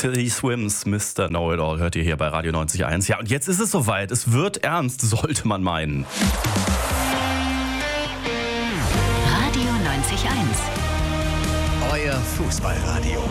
He Swims, Mr. Know-It-All, hört ihr hier bei Radio 90.1. Ja, und jetzt ist es soweit. Es wird ernst, sollte man meinen. Radio 90.1. Euer Fußballradio.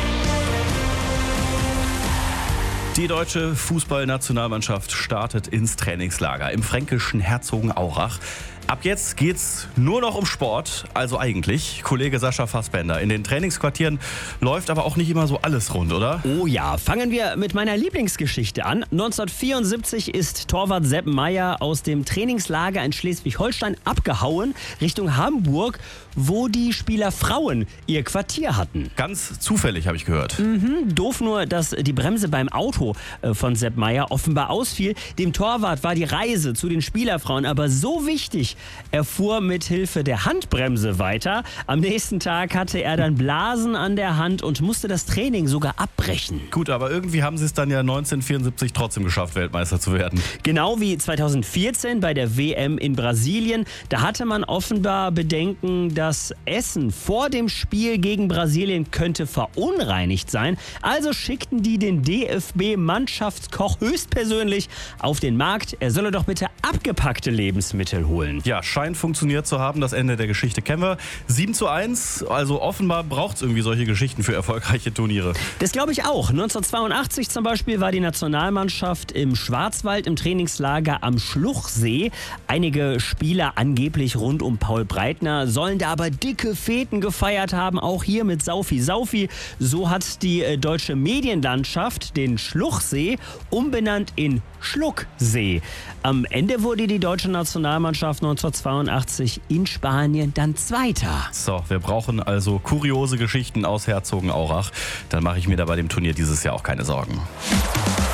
Die deutsche Fußballnationalmannschaft startet ins Trainingslager im fränkischen Herzogenaurach. Ab jetzt geht's nur noch um Sport, also eigentlich. Kollege Sascha Fassbender, in den Trainingsquartieren läuft aber auch nicht immer so alles rund, oder? Oh ja, fangen wir mit meiner Lieblingsgeschichte an. 1974 ist Torwart Sepp Maier aus dem Trainingslager in Schleswig-Holstein abgehauen Richtung Hamburg, wo die Spielerfrauen ihr Quartier hatten. Ganz zufällig, habe ich gehört. Doof nur, dass die Bremse beim Auto von Sepp Maier offenbar ausfiel. Dem Torwart war die Reise zu den Spielerfrauen aber so wichtig. Er fuhr mit Hilfe der Handbremse weiter. Am nächsten Tag hatte er dann Blasen an der Hand und musste das Training sogar abbrechen. Gut, aber irgendwie haben sie es dann ja 1974 trotzdem geschafft, Weltmeister zu werden. Genau wie 2014 bei der WM in Brasilien. Da hatte man offenbar Bedenken, das Essen vor dem Spiel gegen Brasilien könnte verunreinigt sein. Also schickten die den DFB-Mannschaftskoch höchstpersönlich auf den Markt. Er solle doch bitte abgepackte Lebensmittel holen. Ja, scheint funktioniert zu haben. Das Ende der Geschichte kennen wir. 7:1, also offenbar braucht es irgendwie solche Geschichten für erfolgreiche Turniere. Das glaube ich auch. 1982 zum Beispiel war die Nationalmannschaft im Schwarzwald im Trainingslager am Schluchsee. Einige Spieler angeblich rund um Paul Breitner sollen da aber dicke Feten gefeiert haben, auch hier mit Saufi Saufi. So hat die deutsche Medienlandschaft den Schluchsee umbenannt in Schlucksee. Am Ende wurde die deutsche Nationalmannschaft 1982 in Spanien dann Zweiter. So, wir brauchen also kuriose Geschichten aus Herzogenaurach. Dann mache ich mir da bei dem Turnier dieses Jahr auch keine Sorgen.